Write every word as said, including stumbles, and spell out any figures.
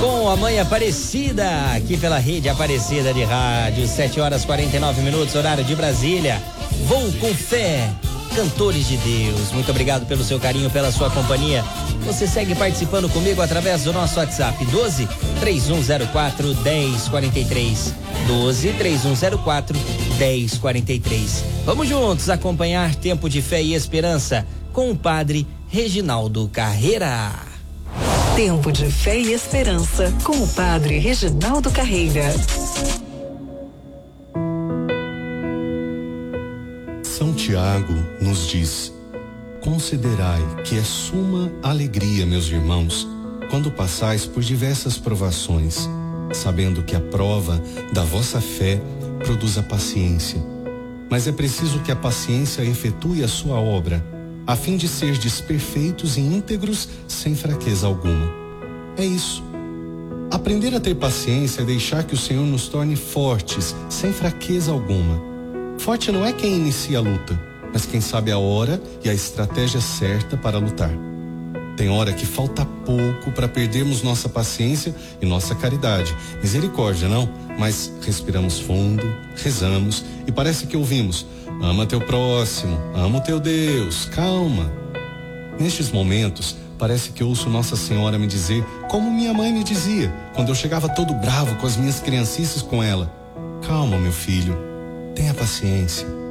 Com a mãe Aparecida, aqui pela rede Aparecida de rádio, sete horas e quarenta e nove minutos, horário de Brasília. Vou com fé, cantores de Deus. Muito obrigado pelo seu carinho, pela sua companhia. Você segue participando comigo através do nosso WhatsApp doze, três um zero quatro, dez quarenta e três. doze, três um zero quatro, dez quarenta e três. Vamos juntos acompanhar Tempo de Fé e Esperança com o padre Reginaldo Carreira. Tempo de Fé e Esperança com o padre Reginaldo Carreira. São Tiago nos diz: considerai que é suma alegria, meus irmãos, quando passais por diversas provações, sabendo que a prova da vossa fé produz a paciência. Mas é preciso que a paciência efetue a sua obra, a fim de serdes perfeitos e íntegros sem fraqueza alguma. É isso. Aprender a ter paciência é deixar que o Senhor nos torne fortes, sem fraqueza alguma. Forte não é quem inicia a luta, mas quem sabe a hora e a estratégia certa para lutar. Tem hora que falta pouco para perdermos nossa paciência e nossa caridade. Misericórdia, não? Mas respiramos fundo, rezamos e parece que ouvimos: ama teu próximo, ama o teu Deus, calma. Nestes momentos, parece que ouço Nossa Senhora me dizer, como minha mãe me dizia, quando eu chegava todo bravo com as minhas criancices com ela: calma, meu filho, tenha paciência.